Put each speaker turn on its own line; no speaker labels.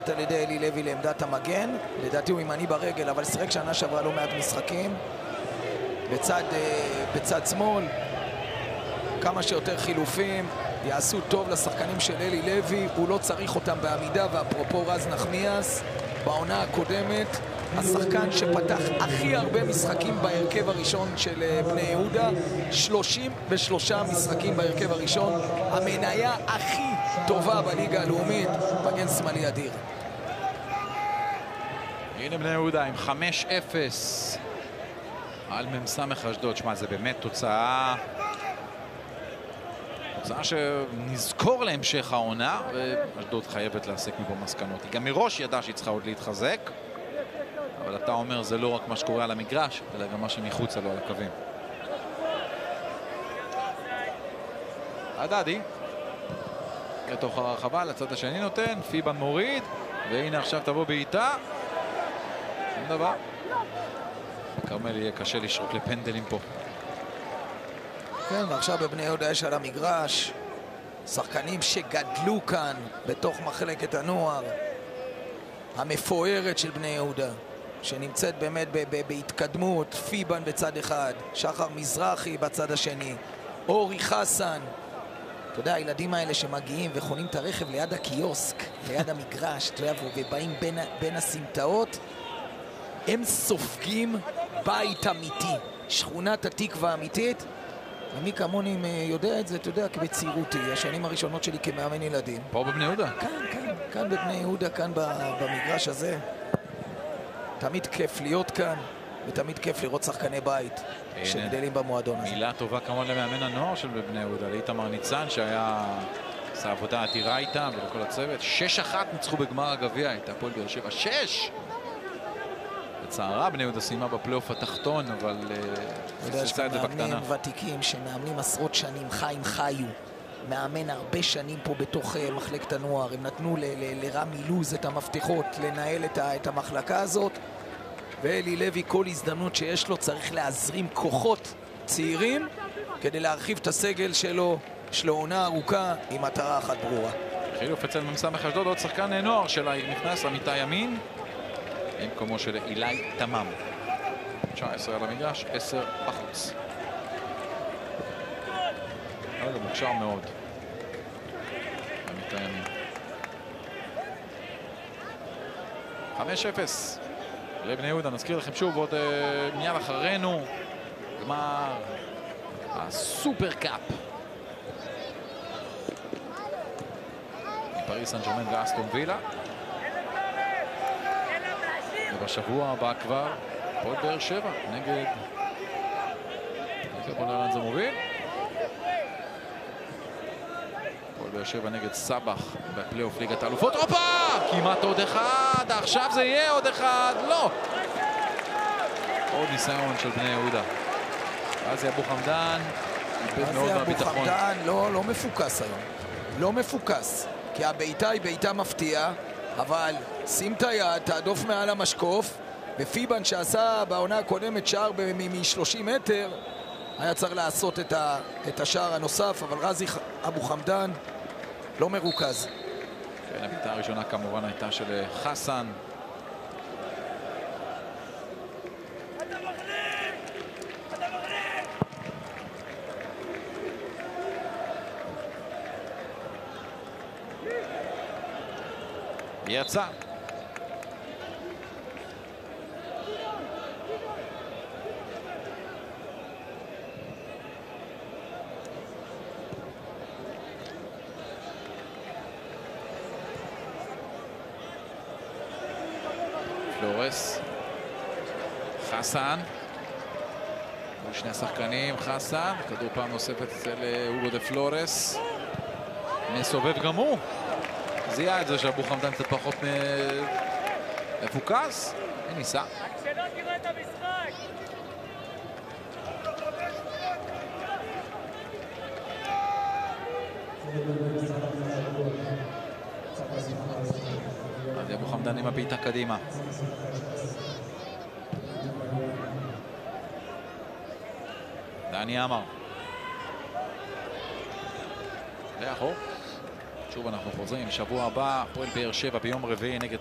על ידי אלי לוי לעמדת המגן, לדעתי הוא ימני ברגל, אבל שחק שנה שעברה לא מעט משחקים בצד שמאל. כמה שיותר חילופים יעשו טוב לשחקנים של אלי לוי, הוא לא צריך אותם בעמידה. ואפרופו רז נחמיאס, בעונה הקודמת השחקן שפתח הכי הרבה משחקים בהרכב הראשון של בני יהודה, 33 משחקים בהרכב הראשון, המניה הכי טובה בליגה הלאומית, מגן שמאלי אדיר.
הנה בני יהודה עם 5-0 על מ"ס אשדוד. שמע, זה באמת תוצאה שנזכור להמשך העונה, ואשדוד חייבת להסיק מפה מסקנות. היא גם מראש ידעה שהיא צריכה עוד להתחזק, אבל אתה אומר זה לא רק מה שקורה על המגרש, אלא גם מה שמחוץ לו על הקווים. עדדי לתוך הרחבה, לצד השני נותן, פיבן מוריד, והנה עכשיו תבוא בעיטה, שום דבר. כרמל יהיה קשה לשרוק לפנדלים פה.
כן, ועכשיו בבני יהודה יש על המגרש שחקנים שגדלו כאן בתוך מחלקת הנוער המפוארת של בני יהודה, שנמצאת באמת בהתקדמות. פיבן בצד אחד, שחר מזרחי בצד השני, אורי חסן. אתה יודע, הילדים האלה שמגיעים וחונים את הרכב ליד הקיוסק, ליד המגרש, אתה יודע, ובאים בין הסמטאות, הם סופגים בית אמיתי, שכונת התקווה אמיתית. ומי כמוני יודע את זה, אתה יודע, בצעירותי, השנים הראשונות שלי כמאמן ילדים.
פה בבני יהודה?
כאן בבני יהודה, כאן במגרש הזה. תמיד כיף להיות כאן, ותמיד כיף לראות שחקני בית שגדלים במועדון הזה.
מילה טובה כמובן למאמן הנוער של בני יהודה, לאיתמר ניצן, שהיה עשה עבודה אדירה איתם ולכל הצוות. 6-1 ניצחו בגמר הגביע, הייתה הפועל באר שבע. 6! בצערה בני יהודה סיימה בפלייאוף התחתון, אבל פספסה את זה בקטנה.
מאמנים ותיקים שמאמנים עשרות שנים, חיים חיו, מאמן הרבה שנים פה בתוך מחלקת הנוער. הם נתנו לרמי לוז את המפתחות לנהל את המחלקה הזאת, ואלי לוי כל הזדמנות שיש לו צריך להזרים כוחות צעירים כדי להרחיב את הסגל שלו. יש לו עונה ארוכה עם מטרה אחת ברורה.
חילוף אצל מ"ס אשדוד, עוד שחקן נוער שלה נכנס, עמיתי ימין במקומו של אילי תמם. 19 על המגרש, 10 בחוץ. זה מוכשר מאוד. עמיתי ימין. 5-0 לבני יהודה. נזכיר לכם שוב עוד מיד אחרינו גמר הסופר קאפ מפריס סן ז'רמן ואסטון וילה, ובשבוע הבא כבר הפועל באר שבע נגד, בוא נראה לאן זה מוביל. הפועל באר שבע נגד סבח בפלייאוף ליגת האלופות. הופה! כמעט עוד אחד, עכשיו זה יהיה עוד אחד, לא! עוד ניסיון של בני יהודה. רזי אבו חמדן איבד מאוד מהביטחון.
רזי אבו חמדן לא מפוקס היום, לא מפוקס, כי הבעיטה היא בעיטה מפתיעה, אבל שים את היד, תעדוף מעל המשקוף, ופיבן שעשה בעונה הקודמת שער מ-30 מטר היה צריך לעשות את השער הנוסף, אבל רזי אבו חמדן לא מרוכז.
כן, הבעיטה הראשונה כמובן הייתה של חסן. יצא. פלורס, חסן, שני השחקנים, חסן, כדור פעם נוספת אצל אוגו דה פלורס, מסובב גם הוא, זיהה את זה שאבו חמדן קצת פחות מפוקס, ניסה.
שלא תראה את המשחק.
אז אבו חמדן עם הבעיטה קדימה. דני עמר לאחור, שוב אנחנו חוזרים, שבוע הבא, הפועל באר שבע ביום רביעי נגד